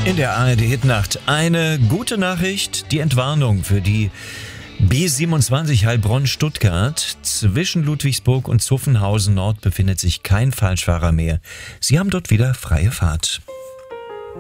In der ARD-Hitnacht eine gute Nachricht, die Entwarnung für die B27 Heilbronn-Stuttgart. Zwischen Ludwigsburg und Zuffenhausen Nord befindet sich kein Falschfahrer mehr. Sie haben dort wieder freie Fahrt.